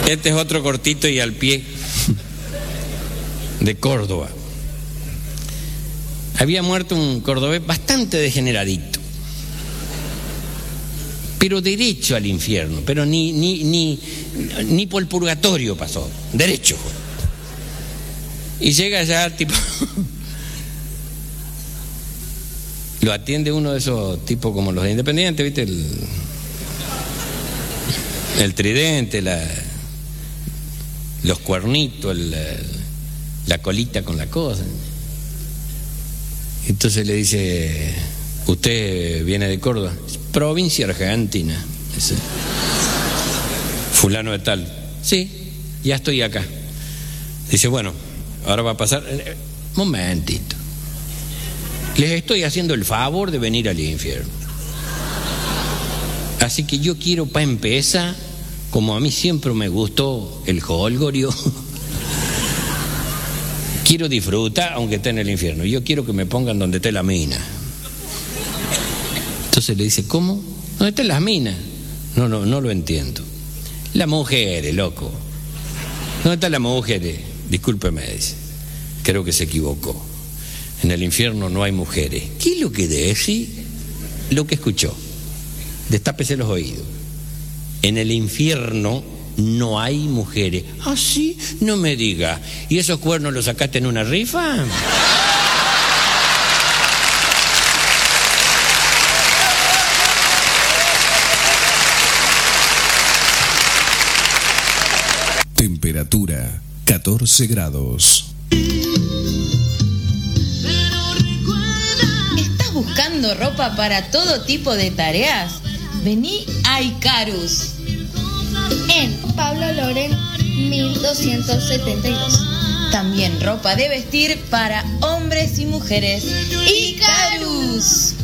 Este es otro cortito y al pie, de Córdoba. Había muerto un cordobés bastante degeneradito, pero derecho al infierno, pero ni por el purgatorio pasó, derecho. Y llega allá, tipo, lo atiende uno de esos tipos como los independientes, ¿viste? El tridente, los cuernitos, la colita con la cosa. Entonces le dice: ¿usted viene de Córdoba? Provincia Argentina. Dice: fulano de tal. Sí, ya estoy acá. Dice: bueno, ahora va a pasar. Momentito. Les estoy haciendo el favor de venir al infierno. Así que yo quiero, para empezar, como a mí siempre me gustó el jolgorio, quiero disfrutar aunque esté en el infierno. Yo quiero que me pongan donde esté la mina. Entonces le dice: ¿cómo? ¿Dónde están las minas? No lo entiendo. Las mujeres, loco. ¿Dónde están las mujeres? Discúlpeme, dice. Creo que se equivocó. En el infierno no hay mujeres. ¿Qué es lo que decís? Lo que escuchó. Destápese los oídos. En el infierno no hay mujeres. ¿Ah, sí? No me diga. ¿Y esos cuernos los sacaste en una rifa? Temperatura 14 grados. ¿Estás buscando ropa para todo tipo de tareas? Vení a Icarus. En Pablo Loren 1272. También ropa de vestir para hombres y mujeres. Icarus.